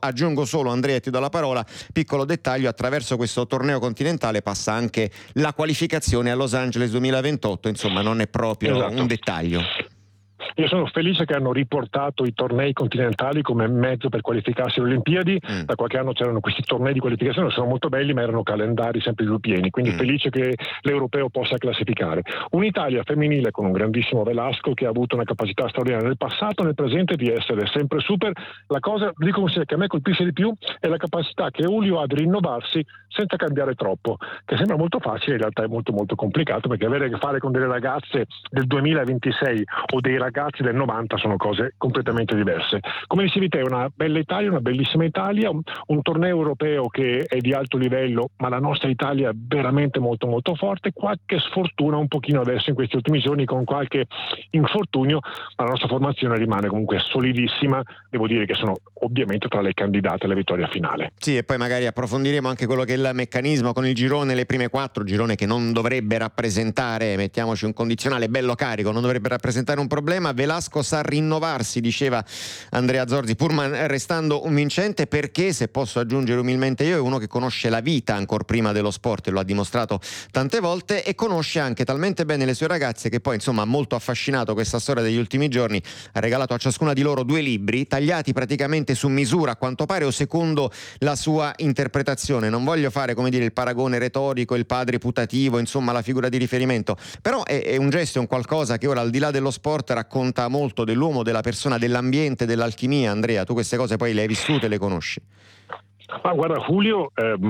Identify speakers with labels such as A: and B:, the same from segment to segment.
A: Aggiungo solo, Andrea, ti do la parola, piccolo dettaglio: attraverso questo torneo continentale passa anche la qualificazione a Los Angeles 2028, insomma non è proprio un dettaglio.
B: Io sono felice che hanno riportato i tornei continentali come mezzo per qualificarsi alle Olimpiadi. Da qualche anno c'erano questi tornei di qualificazione, sono molto belli, ma erano calendari sempre più pieni, quindi felice che l'europeo possa classificare. Un'Italia femminile con un grandissimo Velasco che ha avuto una capacità straordinaria nel passato e nel presente di essere sempre super. La cosa che a me colpisce di più è la capacità che Julio ha di rinnovarsi senza cambiare troppo, che sembra molto facile, in realtà è molto molto complicato, perché avere a che fare con delle ragazze del 2026 o dei ragazzi del 90 sono cose completamente diverse. Come dicevi te, una bella Italia, una bellissima Italia, un torneo europeo che è di alto livello, ma la nostra Italia è veramente molto molto forte. Qualche sfortuna un pochino adesso in questi ultimi giorni con qualche infortunio, ma la nostra formazione rimane comunque solidissima. Devo dire che sono ovviamente tra le candidate alla vittoria finale.
A: Sì, e poi magari approfondiremo anche quello che è il meccanismo con il girone, le prime 4, girone che non dovrebbe rappresentare, mettiamoci un condizionale bello carico, non dovrebbe rappresentare un problema. Velasco sa rinnovarsi, diceva Andrea Zorzi, pur restando un vincente, perché, se posso aggiungere umilmente io, è uno che conosce la vita ancor prima dello sport, e lo ha dimostrato tante volte, e conosce anche talmente bene le sue ragazze che poi, insomma, ha molto affascinato questa storia degli ultimi giorni. Ha regalato a ciascuna di loro 2 libri tagliati praticamente su misura, a quanto pare, o secondo la sua interpretazione. Non voglio fare, come dire, il paragone retorico, il padre putativo, insomma la figura di riferimento, però è un gesto, è un qualcosa che ora, al di là dello sport, racconta molto dell'uomo, della persona, dell'ambiente, dell'alchimia. Andrea, tu queste cose poi le hai vissute, le conosci?
B: Ma guarda, Julio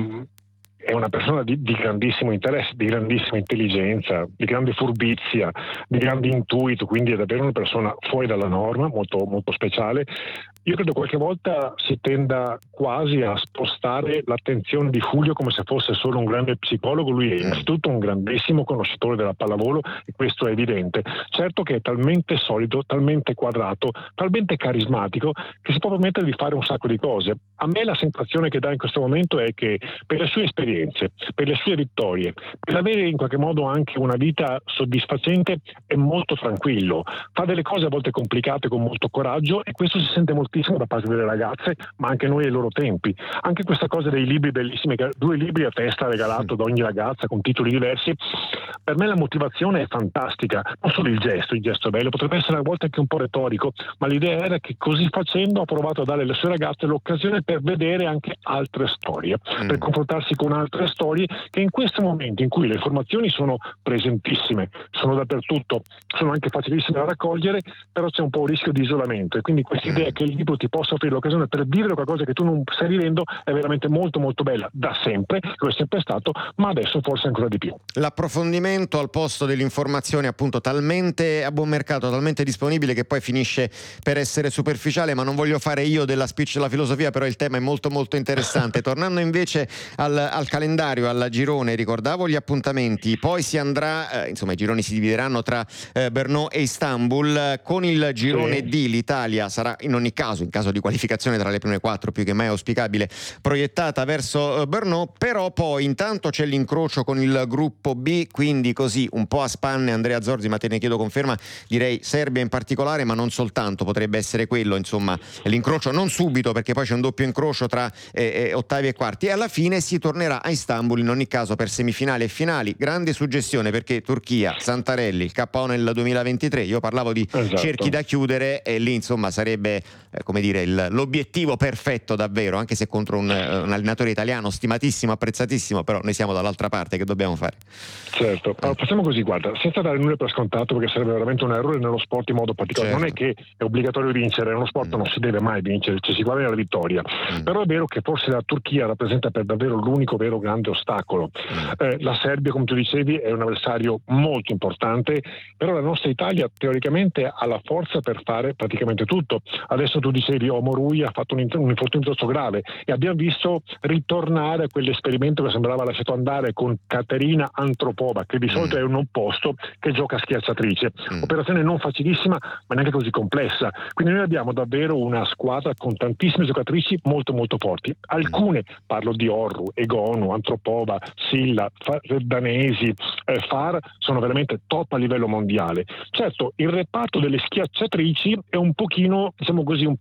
B: è una persona di grandissimo interesse, di grandissima intelligenza, di grande furbizia, di grande intuito, quindi è davvero una persona fuori dalla norma, molto, molto speciale. Io credo qualche volta si tenda quasi a spostare l'attenzione di Julio come se fosse solo un grande psicologo. Lui è innanzitutto un grandissimo conoscitore della pallavolo, e questo è evidente. Certo che è talmente solido, talmente quadrato, talmente carismatico che si può permettere di fare un sacco di cose. A me la sensazione che dà in questo momento è che, per le sue esperienze, per le sue vittorie, per avere in qualche modo anche una vita soddisfacente, è molto tranquillo. Fa delle cose a volte complicate con molto coraggio, e questo si sente moltissimo da parte delle ragazze, ma anche noi ai loro tempi. Anche questa cosa dei libri bellissimi, 2 libri a testa regalato da ogni ragazza con titoli diversi, per me la motivazione è fantastica. Non solo il gesto è bello, potrebbe essere a volte anche un po' retorico, ma l'idea era che così facendo ha provato a dare alle sue ragazze l'occasione per vedere anche altre storie, per confrontarsi con altre storie che in questo momento in cui le informazioni sono presentissime, sono dappertutto, sono anche facilissime da raccogliere, però c'è un po' un rischio di isolamento, e quindi questa idea che il libro ti possa offrire l'occasione per vivere qualcosa che tu non stai vivendo è veramente molto molto bella, da sempre, lo è sempre stato, ma adesso forse ancora di più.
A: L'approfondimento al posto dell'informazione, appunto, talmente a buon mercato, talmente disponibile, che poi finisce per essere superficiale. Ma non voglio fare io della speech della filosofia, però il tema è molto molto interessante. Tornando invece al calendario, al girone, ricordavo gli appuntamenti, poi si andrà, insomma i gironi si divideranno tra Brno e Istanbul. Con il girone D l'Italia sarà in ogni caso, in caso di qualificazione tra le prime 4, più che mai auspicabile, proiettata verso Brno. Però poi intanto c'è l'incrocio con il gruppo B, quindi così un po' a spanne, Andrea Zorzi, ma te ne chiedo conferma, direi Serbia in particolare, ma non soltanto, potrebbe essere quello, insomma, l'incrocio non subito, perché poi c'è un doppio incrocio tra ottavi e quarti, e alla fine si tornerà a Istanbul in ogni caso per semifinali e finali. Grande suggestione, perché Turchia, Santarelli, il KO nel 2023, io parlavo di cerchi da chiudere, e lì insomma sarebbe come dire l'obiettivo perfetto davvero, anche se contro un allenatore italiano stimatissimo, apprezzatissimo, però noi siamo dall'altra parte, che dobbiamo fare?
B: Certo, allora, facciamo così, guarda, senza dare nulla per scontato, perché sarebbe veramente un errore nello sport in modo particolare. Non è che è obbligatorio vincere, nello sport non si deve mai vincere, ci si guadagna la vittoria, però è vero che forse la Turchia rappresenta per davvero l'unico vero grande ostacolo. La Serbia, come tu dicevi, è un avversario molto importante, però la nostra Italia teoricamente ha la forza per fare praticamente tutto. Adesso tu dicevi, Omorui ha fatto un infortunio piuttosto grave, e abbiamo visto ritornare a quell'esperimento che sembrava lasciato andare con Caterina Antropova, che di solito è un opposto che gioca a schiacciatrice. Operazione non facilissima, ma neanche così complessa. Quindi noi abbiamo davvero una squadra con tantissime giocatrici molto molto forti. Alcune, parlo di Orru, Egonu, Antropova, Silla, Danesi, Far, sono veramente top a livello mondiale. Certo, il reparto delle schiacciatrici è un pochino, diciamo così, un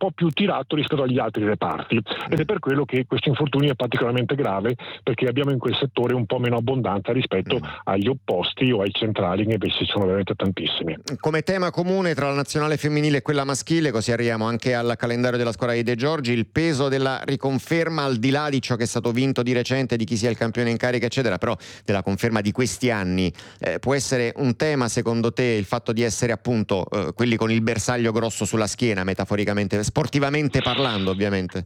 B: po' più tirato rispetto agli altri reparti, ed è per quello che questo infortunio è particolarmente grave, perché abbiamo in quel settore un po' meno abbondanza rispetto agli opposti o ai centrali, che invece sono veramente tantissimi.
A: Come tema comune tra la nazionale femminile e quella maschile, così arriviamo anche al calendario della squadra di De Giorgi, il peso della riconferma, al di là di ciò che è stato vinto di recente, di chi sia il campione in carica eccetera, però della conferma di questi anni. Può essere un tema secondo te il fatto di essere appunto quelli con il bersaglio grosso sulla schiena, metaforicamente, sportivamente parlando ovviamente?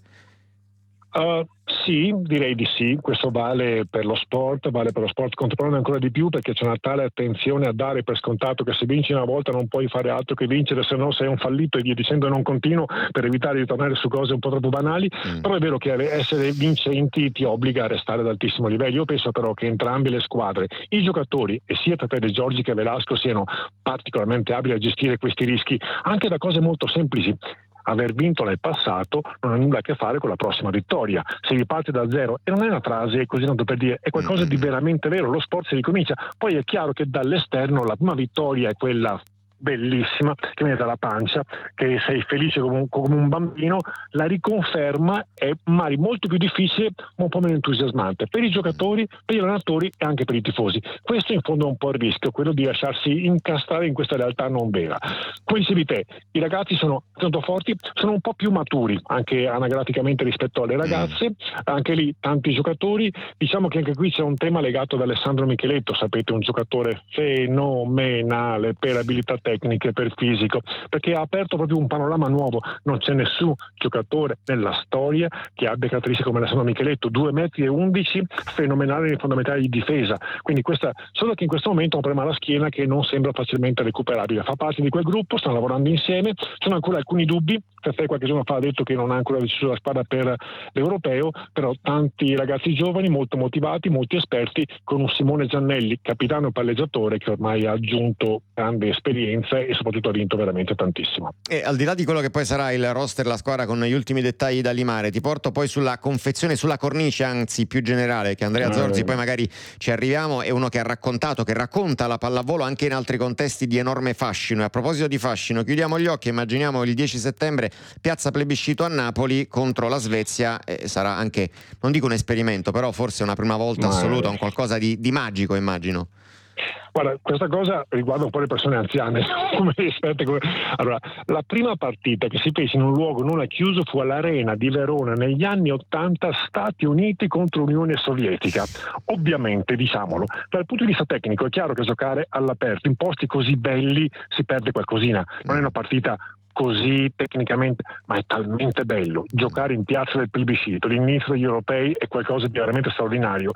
B: Sì, direi di sì. Questo vale per lo sport contemporaneo ancora di più, perché c'è una tale attenzione a dare per scontato che se vinci una volta non puoi fare altro che vincere, se no sei un fallito e via dicendo, non continuo, per evitare di tornare su cose un po' troppo banali. Però è vero che essere vincenti ti obbliga a restare ad altissimo livello. Io penso però che entrambe le squadre, i giocatori, e sia Pepe De Giorgi che Velasco, siano particolarmente abili a gestire questi rischi, anche da cose molto semplici. Aver vinto nel passato non ha nulla a che fare con la prossima vittoria. Si riparte da zero, e non è una frase così tanto per dire, è qualcosa di veramente vero. Lo sport si ricomincia. Poi è chiaro che dall'esterno la prima vittoria è quella bellissima che viene dalla pancia, che sei felice come un bambino. La riconferma è magari molto più difficile, ma un po' meno entusiasmante per i giocatori, per gli allenatori e anche per i tifosi. Questo in fondo è un po' il rischio, quello di lasciarsi incastrare in questa realtà non vera. Come dicevi te, i ragazzi sono tanto forti, sono un po' più maturi anche anagraficamente rispetto alle ragazze, anche lì tanti giocatori. Diciamo che anche qui c'è un tema legato ad Alessandro Micheletto, sapete, un giocatore fenomenale per abilità tecniche, per fisico, perché ha aperto proprio un panorama nuovo. Non c'è nessun giocatore nella storia che abbia caratteristiche come Alessandro Micheletto, 2,11 m, fenomenale nei fondamentali di difesa. Quindi solo che in questo momento ha un problema alla schiena che non sembra facilmente recuperabile. Fa parte di quel gruppo, stanno lavorando insieme, sono ancora alcuni dubbi. Caffè qualche giorno fa ha detto che non ha ancora deciso la squadra per l'europeo, però tanti ragazzi giovani, molto motivati, molti esperti, con un Simone Giannelli, capitano e palleggiatore, che ormai ha aggiunto grande esperienza e soprattutto ha vinto veramente tantissimo.
A: E al di là di quello che poi sarà il roster, la squadra con gli ultimi dettagli da limare, ti porto poi sulla confezione, sulla cornice anzi più generale, che Andrea Zorzi, poi magari ci arriviamo, è uno che racconta la pallavolo anche in altri contesti di enorme fascino. E a proposito di fascino, chiudiamo gli occhi, immaginiamo il 10 settembre piazza plebiscito a Napoli contro la Svezia, sarà anche, non dico un esperimento, però forse una prima volta assoluta, un qualcosa di magico, immagino.
B: Guarda, questa cosa riguarda un po' le persone anziane come esperte. Allora, la prima partita che si fece in un luogo non chiuso fu all'Arena di Verona negli anni 80, Stati Uniti contro Unione Sovietica. Ovviamente, diciamolo, dal punto di vista tecnico è chiaro che giocare all'aperto in posti così belli si perde qualcosina. Non è una partita così tecnicamente, ma è talmente bello giocare in piazza del plebiscito. L'inizio degli europei è qualcosa di veramente straordinario.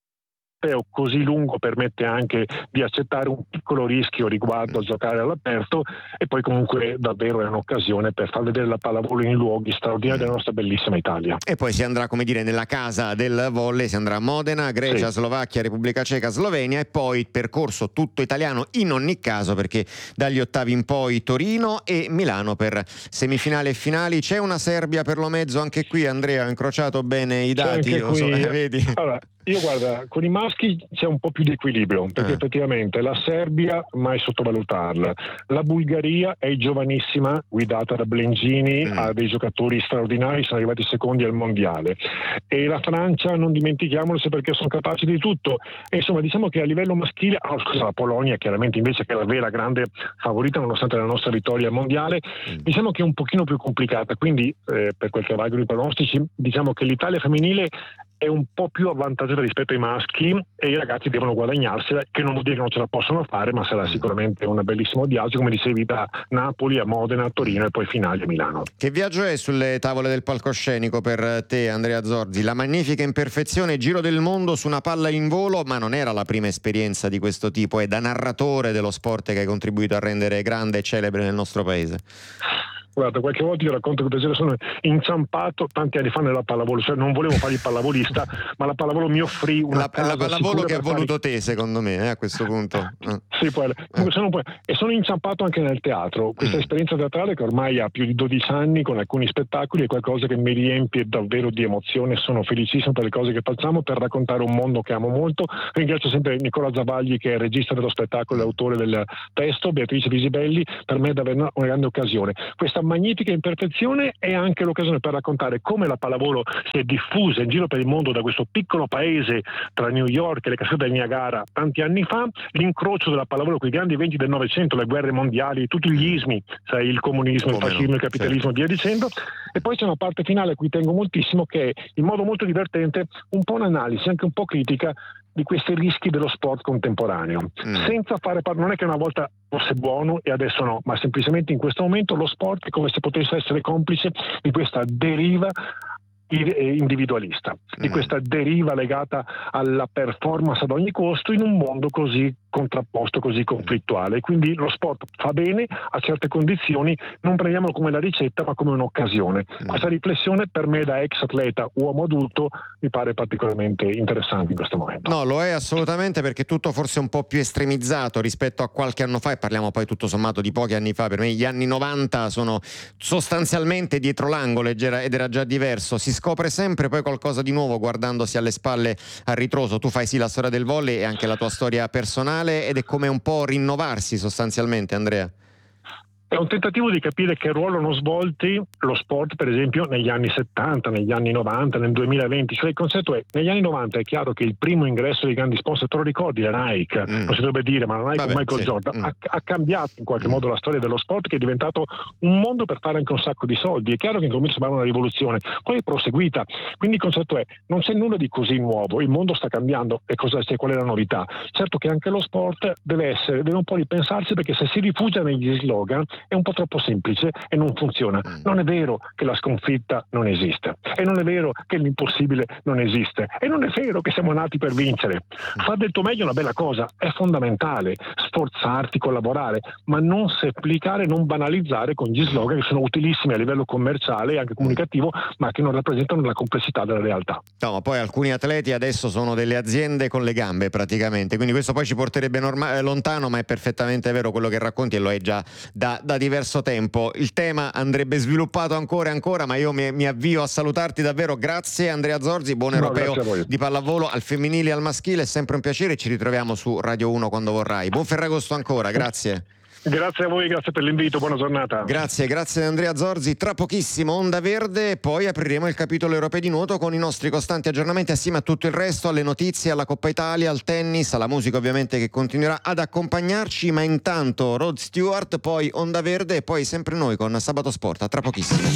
B: Così lungo permette anche di accettare un piccolo rischio riguardo a giocare all'aperto, e poi comunque davvero è un'occasione per far vedere la pallavolo in luoghi straordinari della nostra bellissima Italia.
A: E poi si andrà, come dire, nella casa del volley, si andrà a Modena, Grecia, Slovacchia, Repubblica Ceca, Slovenia, e poi percorso tutto italiano in ogni caso, perché dagli ottavi in poi Torino e Milano per semifinali e finali. C'è una Serbia per lo mezzo anche qui, Andrea, ho incrociato bene i dati, vedi?
B: Allora, io guarda, con i maschi c'è un po' più di equilibrio, perché effettivamente la Serbia, mai sottovalutarla, la Bulgaria è giovanissima, guidata da Blengini, ha dei giocatori straordinari, sono arrivati secondi al mondiale, e la Francia, non dimentichiamolo, perché sono capaci di tutto. E insomma, diciamo che a livello maschile, la Polonia chiaramente invece, che è la vera grande favorita nonostante la nostra vittoria al mondiale, diciamo che è un pochino più complicata. Quindi per quel che valgono i pronostici, diciamo che l'Italia femminile è un po' più avvantaggiata rispetto ai maschi, e i ragazzi devono guadagnarsela, che non vuol dire che non ce la possono fare, ma sarà sicuramente un bellissimo viaggio, come dicevi, da Napoli a Modena, a Torino e poi finali a Milano.
A: Che viaggio è sulle tavole del palcoscenico per te, Andrea Zorzi? La magnifica imperfezione, giro del mondo su una palla in volo, ma non era la prima esperienza di questo tipo, è da narratore dello sport che hai contribuito a rendere grande e celebre nel nostro paese.
B: Guarda, qualche volta io racconto che per esempio sono inciampato tanti anni fa nella pallavolo, cioè non volevo fare il pallavolista, ma la pallavolo mi offrì una casa
A: la pallavolo che ha voluto
B: fare...
A: te, secondo me, a questo punto.
B: Sì, poi, e sono inciampato anche nel teatro. Questa esperienza teatrale, che ormai ha più di 12 anni, con alcuni spettacoli, è qualcosa che mi riempie davvero di emozione. Sono felicissimo per le cose che facciamo, per raccontare un mondo che amo molto. Ringrazio sempre Nicola Zavagli, che è il regista dello spettacolo e l'autore del testo, Beatrice Visibelli. Per me è davvero una grande occasione. Questa magnifica imperfezione è anche l'occasione per raccontare come la pallavolo si è diffusa in giro per il mondo da questo piccolo paese tra New York e le cascate del Niagara tanti anni fa, l'incrocio della pallavolo con i grandi eventi del Novecento, le guerre mondiali, tutti gli ismi, sai, il comunismo, il fascismo, il capitalismo, via dicendo. E poi c'è una parte finale a cui tengo moltissimo, che è in modo molto divertente un po' un'analisi, anche un po' critica, di questi rischi dello sport contemporaneo, senza fare non è che una volta fosse buono e adesso no, ma semplicemente in questo momento lo sport è come se potesse essere complice di questa deriva individualista, di questa deriva legata alla performance ad ogni costo in un mondo così contrapposto, così conflittuale. Quindi lo sport fa bene a certe condizioni, non prendiamolo come la ricetta ma come un'occasione. Questa riflessione per me da ex atleta, uomo adulto, mi pare particolarmente interessante in questo momento.
A: No, lo è assolutamente, perché tutto forse un po' più estremizzato rispetto a qualche anno fa, e parliamo poi tutto sommato di pochi anni fa. Per me gli anni 90 sono sostanzialmente dietro l'angolo ed era già diverso. Si scopre sempre poi qualcosa di nuovo guardandosi alle spalle a ritroso. Tu fai sì la storia del volley e anche la tua storia personale, ed è come un po' rinnovarsi sostanzialmente, Andrea.
B: È un tentativo di capire che ruolo hanno svolti lo sport, per esempio, negli anni 70, negli anni 90, nel 2020. Cioè il concetto è, negli anni 90 è chiaro che il primo ingresso dei grandi sponsor, te lo ricordi, la Nike, non si dovrebbe dire, ma la Nike con Michael Jordan, ha cambiato in qualche modo la storia dello sport, che è diventato un mondo per fare anche un sacco di soldi. È chiaro che incomincia a sembrare una rivoluzione, poi è proseguita. Quindi il concetto è, non c'è nulla di così nuovo, il mondo sta cambiando, e qual è la novità? Certo che anche lo sport deve un po' ripensarsi, perché se si rifugia negli slogan è un po' troppo semplice e non funziona. Non è vero che la sconfitta non esiste, e non è vero che l'impossibile non esiste, e non è vero che siamo nati per vincere. Far del tuo meglio è una bella cosa, è fondamentale sforzarti, collaborare, ma non supplicare, non banalizzare con gli slogan, che sono utilissimi a livello commerciale e anche comunicativo, ma che non rappresentano la complessità della realtà.
A: No, ma poi alcuni atleti adesso sono delle aziende con le gambe praticamente, quindi questo poi ci porterebbe lontano, ma è perfettamente vero quello che racconti, e lo è già da diverso tempo. Il tema andrebbe sviluppato ancora e ancora, ma io mi avvio a salutarti davvero. Grazie Andrea Zorzi, buon europeo di pallavolo al femminile e al maschile, è sempre un piacere, ci ritroviamo su Radio 1 quando vorrai. Buon Ferragosto ancora, grazie.
B: Grazie a voi, grazie per l'invito, buona giornata.
A: Grazie Andrea Zorzi. Tra pochissimo Onda Verde, poi apriremo il capitolo europeo di nuoto con i nostri costanti aggiornamenti assieme a tutto il resto, alle notizie, alla Coppa Italia, al tennis, alla musica ovviamente che continuerà ad accompagnarci, ma intanto Rod Stewart, poi Onda Verde e poi sempre noi con Sabato Sport. A tra pochissimo.